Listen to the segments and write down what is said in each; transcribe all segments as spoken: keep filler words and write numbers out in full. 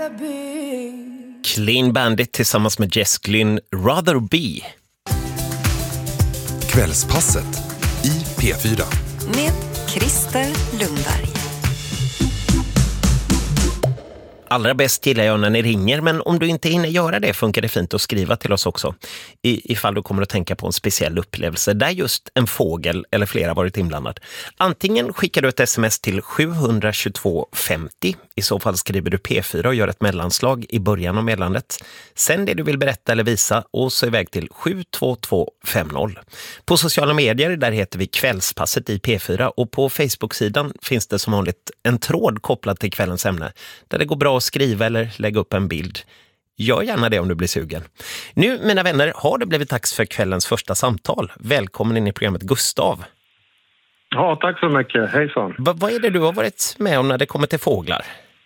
Clean Bandit tillsammans med Jess Glynn, Rather Be. Kvällspasset i P fyra. Med Christer Lundberg. Allra bäst gillar jag när ni ringer, men om du inte hinner göra det funkar det fint att skriva till oss också. I, ifall du kommer att tänka på en speciell upplevelse där just en fågel eller flera varit inblandad. Antingen skickar du ett sms till sju två två femtio. I så fall skriver du P fyra och gör ett mellanslag i början av meddelandet. Sen det du vill berätta eller visa och så iväg till sju två två fem noll. På sociala medier där heter vi Kvällspasset i P fyra och på Facebook-sidan finns det som vanligt en tråd kopplad till kvällens ämne där det går bra att skriva eller lägga upp en bild. Gör gärna det om du blir sugen. Nu, mina vänner, har det blivit dags för kvällens första samtal. Välkommen in i programmet, Gustav. Ja, tack så mycket. Hejsan. Va- vad är det du har varit med om när det kommer till fåglar?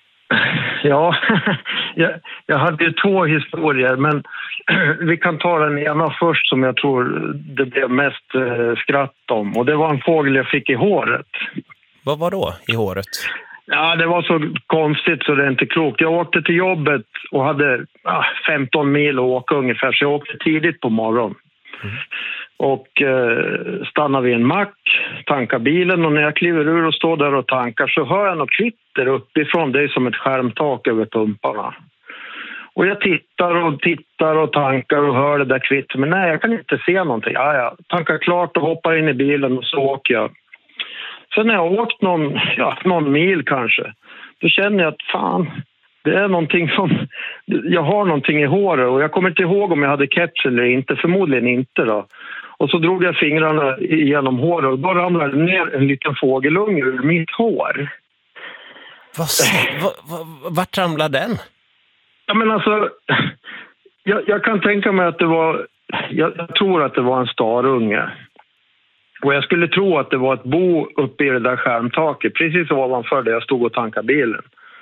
Ja, jag, jag hade ju två historier, men vi kan ta den ena först som jag tror det blev mest eh, skratt om. Och det var en fågel jag fick i håret. Vad var då i håret? Ja, det var så konstigt så det är inte klokt. Jag åkte till jobbet och hade ah, femton mil att åka ungefär, så jag åkte tidigt på morgonen. Mm. Och eh, stannade vid en mack, tankade bilen och när jag kliver ur och står där och tankar så hör jag något kvitter uppifrån. Det är som ett skärmtak över pumparna. Och jag tittar och tittar och tankar och hör det där kvitter. Men nej, jag kan inte se någonting. Ja, ja. Tankar klart och hoppar in i bilen och så åker jag. Sen när jag har åkt någon, ja, någon mil kanske, då känner jag att fan, det är någonting som, jag har någonting i håret och jag kommer inte ihåg om jag hade keps eller inte, förmodligen inte då. Och så drog jag fingrarna genom håret och då ramlade det ner en liten fågelunge ur mitt hår. Vad sa- va, va, vart ramlade den? Ja men alltså, jag, jag kan tänka mig att det var, jag, jag tror att det var en starunge. Och jag skulle tro att det var ett bo uppe i det där skärmtaket, precis ovanför där jag stod och tankade bilen.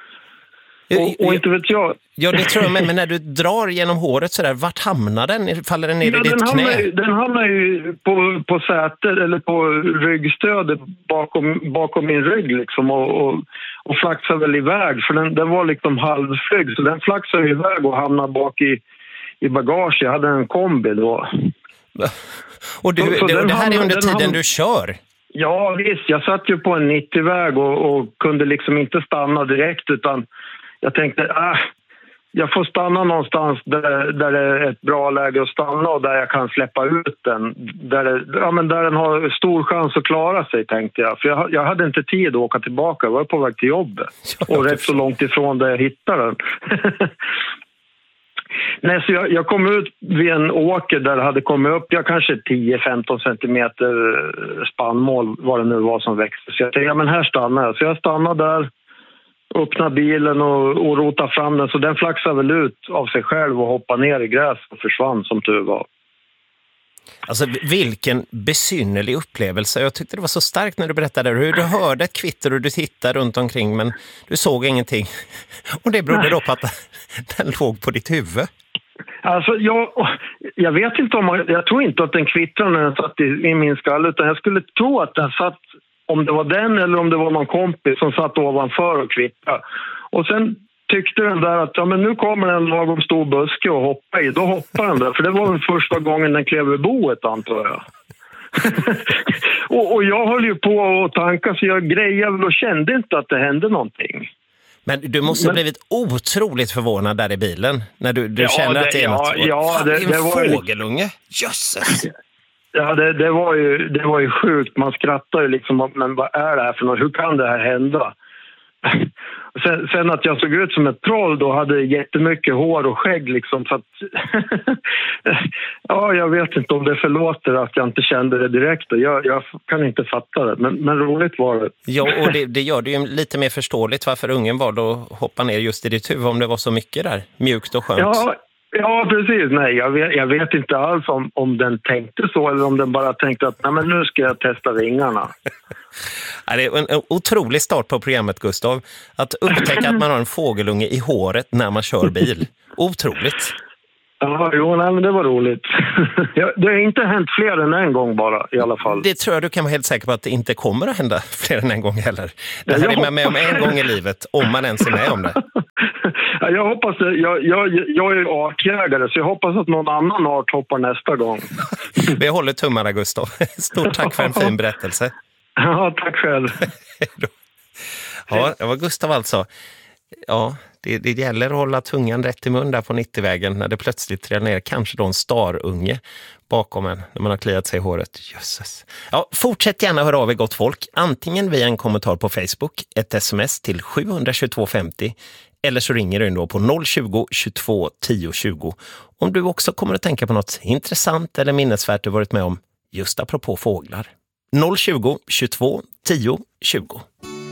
Och, och inte vet jag... Ja, det tror jag med, men när du drar genom håret sådär, vart hamnar den? Faller den ner ja, i ditt den knä? Hamnar, den hamnar ju på, på sätet eller på ryggstödet bakom, bakom min rygg liksom och, och, och flaxar väl iväg, för den, den var liksom halvflyg, så den flaxar iväg och hamnar bak i, i bagage. Jag hade en kombi då. Och, du, så, så det, och det här hamnar, är under tiden hamnar, du kör? Ja visst, jag satt ju på en nittio-väg och, och kunde liksom inte stanna direkt, utan jag tänkte, äh, jag får stanna någonstans där, där det är ett bra läge att stanna och där jag kan släppa ut den. Där, det, ja, men där den har stor chans att klara sig, tänkte jag. För jag, jag hade inte tid att åka tillbaka, jag var på väg till jobbet. Och rätt så långt ifrån där jag hittade den. Nej, så jag, jag kom ut vid en åker där det hade kommit upp, jag kanske tio femton centimeter spannmål, vad det nu var som växte. Så jag tänkte, ja men här stannar jag. Så jag stannade där, öppnade bilen och, och rotade fram den. Så den flaxade väl ut av sig själv och hoppade ner i gräs och försvann som tur var. Alltså vilken besynnerlig upplevelse. Jag tyckte det var så starkt när du berättade hur du hörde ett kvitter och du tittade runt omkring men du såg ingenting. Och det berodde då på att den låg på ditt huvud. Alltså jag, jag vet inte om, jag tror inte att den kvittrade när den satt i, i min skall, utan jag skulle tro att den satt, om det var den eller om det var någon kompis som satt ovanför och kvittrade. Och sen tyckte den där att ja, men nu kommer en lagom stor buske och hoppa i. Då hoppar den där, för det var den första gången den klev i boet, antar jag. och, och jag höll ju på att tanka, så jag grejade och kände inte att det hände någonting. Men du måste ha blivit otroligt förvånad där i bilen när du, du ja, känner att det är ja, något. Ja, Fan, det, det en var fågelunge. Jösses! Ja, det, det, var ju, det var ju sjukt. Man skrattar ju liksom, men vad är det här för något? Hur kan det här hända? Sen, sen att jag såg ut som ett troll då, hade jättemycket hår och skägg liksom, så att ja, jag vet inte om det förlåter att jag inte kände det direkt. Jag, jag kan inte fatta det, men, men roligt var det. Ja, och det, det gör det ju lite mer förståeligt varför ungen var då hoppa ner just i ditt huvud om det var så mycket där, mjukt och skönt. Ja, ja precis. Nej, jag vet, jag vet inte alls om, om den tänkte så eller om den bara tänkte att nej, men nu ska jag testa vingarna. Ja, det är en, en otrolig start på programmet, Gustav. Att upptäcka att man har en fågelunge i håret när man kör bil. Otroligt. Ja, jo, nej, men det var roligt. Det har inte hänt fler än en gång bara, i alla fall. Det tror jag du kan vara helt säker på att det inte kommer att hända fler än en gång heller. Det här är man med om en gång i livet, om man ens är med om det. Ja, jag hoppas det. Jag, jag, jag är artjägare, så jag hoppas att någon annan art hoppar nästa gång. Vi håller tummarna, Gustav. Stort tack för en fin berättelse. Ja, tack själv. Ja, det var Gustav alltså. Ja, det, det gäller att hålla tungan rätt i mun där på nittiovägen när det plötsligt trillar ner kanske då en starunge bakom en när man har kliat sig i håret. Jösses. Ja, fortsätt gärna höra av er, gott folk. Antingen via en kommentar på Facebook, ett sms till sju två fem noll eller så ringer du då på noll tjugo, tjugotvå, tio tjugo om du också kommer att tänka på något intressant eller minnesvärt du varit med om just apropå fåglar. noll tjugo, tjugotvå, tio tjugo.